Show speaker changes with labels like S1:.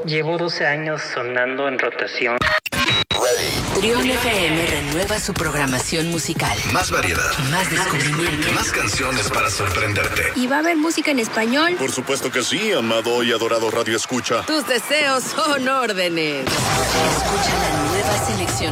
S1: Llevo 12 años sonando en rotación.
S2: Trión FM renueva su programación musical.
S3: Más variedad.
S2: Más descubrimiento.
S3: Más canciones para sorprenderte.
S4: ¿Y va a haber música en español?
S5: Por supuesto que sí, amado y adorado Radio Escucha.
S2: Tus deseos son órdenes. Escucha la nueva selección